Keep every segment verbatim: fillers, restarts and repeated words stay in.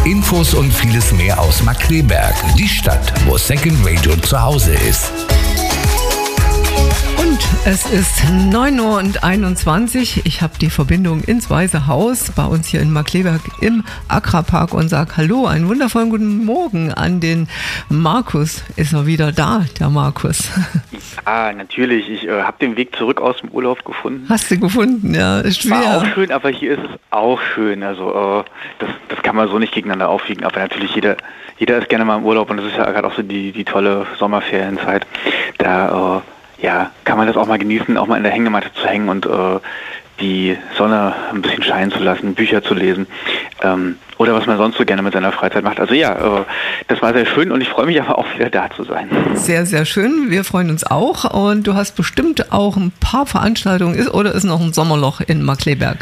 Infos und vieles mehr aus Markkleeberg, die Stadt, wo Second Radio zu Hause ist. Und es ist neun Uhr einundzwanzig. Ich habe die Verbindung ins Weiße Haus bei uns hier in Markkleeberg im Akrapark und sage Hallo, einen wundervollen guten Morgen an den Markus. Ist er wieder da, der Markus? Ah, natürlich. Ich äh, habe den Weg zurück aus dem Urlaub gefunden. Hast du gefunden, ja. Ist schwer. War auch schön, aber hier ist es auch schön. Also äh, das, das kann man so nicht gegeneinander aufwiegen. Aber natürlich, jeder, jeder ist gerne mal im Urlaub und das ist ja gerade auch so die, die tolle Sommerferienzeit. Da äh, ja, kann man das auch mal genießen, auch mal in der Hängematte zu hängen und äh, die Sonne ein bisschen scheinen zu lassen, Bücher zu lesen ähm, oder was man sonst so gerne mit seiner Freizeit macht. Also ja, äh, das war sehr schön und ich freue mich aber auch wieder da zu sein. Sehr, sehr schön. Wir freuen uns auch und du hast bestimmt auch ein paar Veranstaltungen ist, oder ist noch ein Sommerloch in Markkleeberg?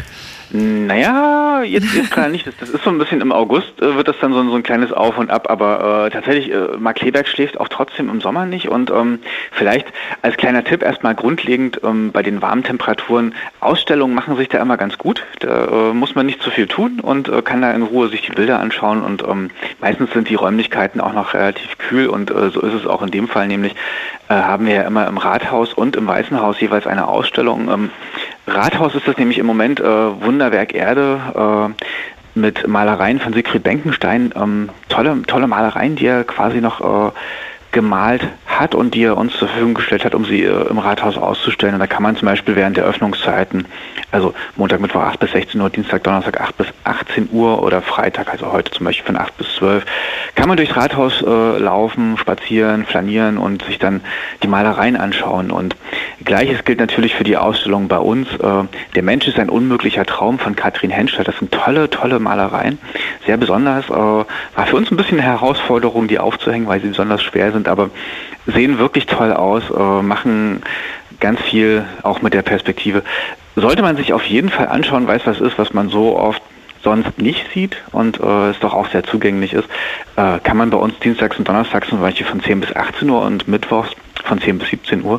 Naja, jetzt, jetzt gerade nicht. Das, das ist so ein bisschen im August, äh, wird das dann so, ein- so ein kleines Auf und Ab, aber äh, tatsächlich, äh, Markkleeberg schläft auch trotzdem im Sommer nicht und ähm, vielleicht als kleiner Tipp erstmal grundlegend ähm, bei den warmen Temperaturen, Ausstellungen machen sich da immer ganz gut. Da äh, muss man nicht zu viel tun und äh, kann da in Ruhe sich die Bilder anschauen und ähm, meistens sind die Räumlichkeiten auch noch relativ kühl und äh, so ist es auch in dem Fall, nämlich äh, haben wir ja immer im Rathaus und im Weißen Haus jeweils eine Ausstellung. Ähm, Rathaus ist das nämlich im Moment äh, Wunderwerk Erde äh, mit Malereien von Siegfried Benkenstein. Ähm, tolle, tolle Malereien, die er quasi noch äh, gemalt hat und die er uns zur Verfügung gestellt hat, um sie äh, im Rathaus auszustellen. Und da kann man zum Beispiel während der Öffnungszeiten, also Montag, Mittwoch acht bis sechzehn Uhr, Dienstag, Donnerstag acht bis achtzehn Uhr oder Freitag, also heute zum Beispiel von acht bis zwölf, kann man durchs Rathaus äh, laufen, spazieren, flanieren und sich dann die Malereien anschauen. Und Gleiches gilt natürlich für die Ausstellung bei uns. Äh, Der Mensch ist ein unmöglicher Traum von Katrin Henschler. Das sind tolle, tolle Malereien. Sehr besonders. Äh, War für uns ein bisschen eine Herausforderung, die aufzuhängen, weil sie besonders schwer sind, aber sehen wirklich toll aus, äh, machen ganz viel auch mit der Perspektive. Sollte man sich auf jeden Fall anschauen, weiß was ist, was man so oft sonst nicht sieht und äh, es doch auch sehr zugänglich ist, äh, kann man bei uns dienstags und donnerstags zum Beispiel von zehn bis achtzehn Uhr und mittwochs von zehn bis siebzehn Uhr.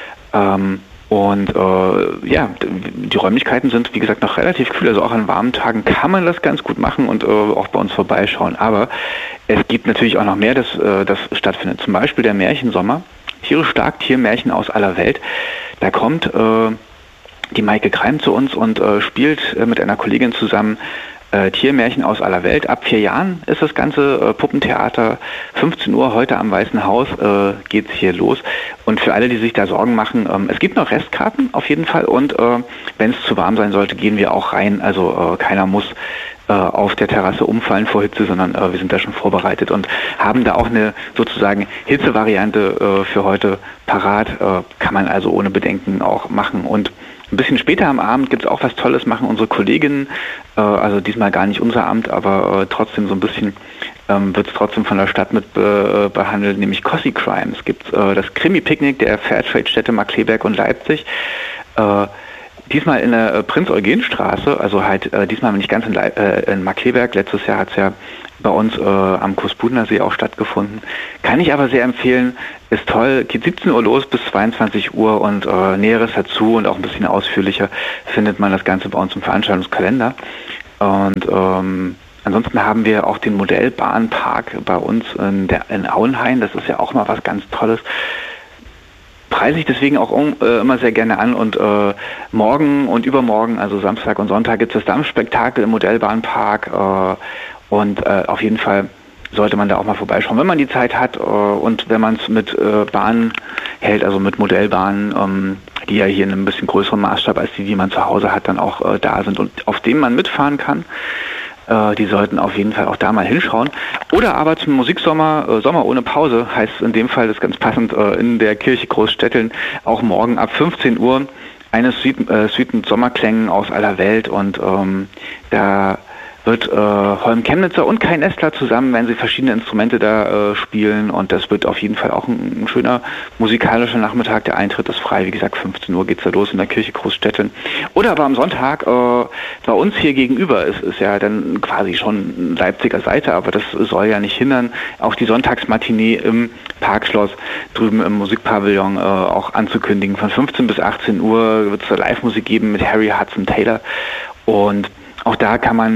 Ähm, und äh, ja, die Räumlichkeiten sind, wie gesagt, noch relativ kühl, also auch an warmen Tagen kann man das ganz gut machen und äh, auch bei uns vorbeischauen. Aber es gibt natürlich auch noch mehr, das, äh, das stattfindet. Zum Beispiel der Märchensommer, Tiere stark, Tiermärchen aus aller Welt. Da kommt äh, die Maike Kreim zu uns und äh, spielt äh, mit einer Kollegin zusammen äh, Tiermärchen aus aller Welt. Ab vier Jahren ist das ganze äh, Puppentheater. fünfzehn Uhr heute am Weißen Haus äh, geht es hier los. Und für alle, die sich da Sorgen machen, ähm, es gibt noch Restkarten auf jeden Fall. Und äh, wenn es zu warm sein sollte, gehen wir auch rein. Also äh, keiner muss äh, auf der Terrasse umfallen vor Hitze, sondern äh, wir sind da schon vorbereitet und haben da auch eine sozusagen Hitzevariante äh, für heute parat. Äh, kann man also ohne Bedenken auch machen. Und ein bisschen später am Abend gibt es auch was Tolles, machen unsere Kolleginnen, äh, also diesmal gar nicht unser Amt, aber äh, trotzdem so ein bisschen ähm, wird es trotzdem von der Stadt mit äh, behandelt, nämlich Cossi Crime. Es gibt äh, das Krimi-Picknick der Fairtrade-Städte Markkleeberg und Leipzig. Äh, diesmal in der äh, Prinz-Eugen-Straße, also halt äh, diesmal nicht ganz in, Leip äh, in Markkleeberg. Letztes Jahr hat es ja bei uns äh, am Kursbudner See auch stattgefunden. Kann ich aber sehr empfehlen, ist toll, geht siebzehn Uhr los bis zweiundzwanzig Uhr und äh, Näheres dazu und auch ein bisschen ausführlicher findet man das Ganze bei uns im Veranstaltungskalender. Und ähm, ansonsten haben wir auch den Modellbahnpark bei uns in, der, in Auenhain, das ist ja auch mal was ganz Tolles. Preise ich deswegen auch um, äh, immer sehr gerne an und äh, morgen und übermorgen, also Samstag und Sonntag, gibt es das Dampfspektakel im Modellbahnpark äh, und äh, auf jeden Fall sollte man da auch mal vorbeischauen, wenn man die Zeit hat äh, und wenn man es mit äh, Bahnen hält, also mit Modellbahnen, ähm, die ja hier in einem bisschen größeren Maßstab als die, die man zu Hause hat, dann auch äh, da sind und auf denen man mitfahren kann. Äh, die sollten auf jeden Fall auch da mal hinschauen. Oder aber zum Musiksommer, äh, Sommer ohne Pause, heißt in dem Fall, das ist ganz passend, äh, in der Kirche Großstetteln, auch morgen ab fünfzehn Uhr eine Suite, äh, Suite mit Sommerklängen aus aller Welt und ähm, da wird äh, Holm Chemnitzer und Kai Nestler zusammen, wenn sie verschiedene Instrumente da äh, spielen und das wird auf jeden Fall auch ein, ein schöner musikalischer Nachmittag. Der Eintritt ist frei, wie gesagt, fünfzehn Uhr geht's da los in der Kirche Großstetteln. Oder aber am Sonntag, äh, bei uns hier gegenüber, ist, ist ja dann quasi schon Leipziger Seite, aber das soll ja nicht hindern, auch die Sonntagsmatinee im Parkschloss drüben im Musikpavillon äh, auch anzukündigen. Von fünfzehn bis achtzehn Uhr wird es Live-Musik geben mit Harry Hudson Taylor und auch da kann man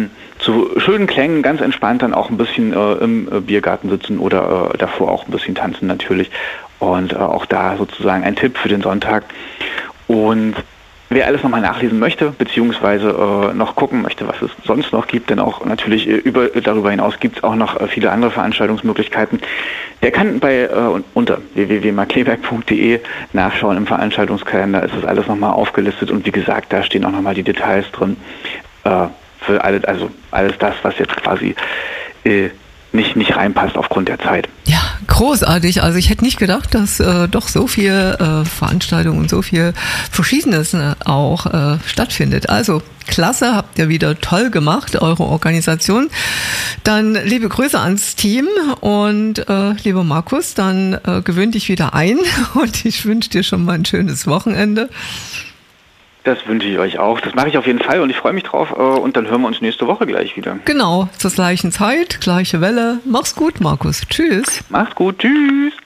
zu schönen Klängen ganz entspannt dann auch ein bisschen äh, im äh, Biergarten sitzen oder äh, davor auch ein bisschen tanzen natürlich. Und äh, auch da sozusagen ein Tipp für den Sonntag. Und wer alles nochmal nachlesen möchte, beziehungsweise äh, noch gucken möchte, was es sonst noch gibt, denn auch natürlich äh, über, darüber hinaus gibt es auch noch äh, viele andere Veranstaltungsmöglichkeiten, der kann bei äh, unter w w w punkt markleberg punkt d e nachschauen. Im Veranstaltungskalender ist das alles nochmal aufgelistet und wie gesagt, da stehen auch nochmal die Details drin äh, für alles, also alles das, was jetzt quasi äh, nicht, nicht reinpasst aufgrund der Zeit. Ja, großartig. Also ich hätte nicht gedacht, dass äh, doch so viel äh, Veranstaltungen und so viel Verschiedenes äh, auch äh, stattfindet. Also klasse, habt ihr wieder toll gemacht, eure Organisation. Dann liebe Grüße ans Team und äh, lieber Markus, dann äh, gewöhn dich wieder ein und ich wünsche dir schon mal ein schönes Wochenende. Das wünsche ich euch auch. Das mache ich auf jeden Fall und ich freue mich drauf. Und dann hören wir uns nächste Woche gleich wieder. Genau, zur gleichen Zeit, gleiche Welle. Mach's gut, Markus. Tschüss. Mach's gut. Tschüss.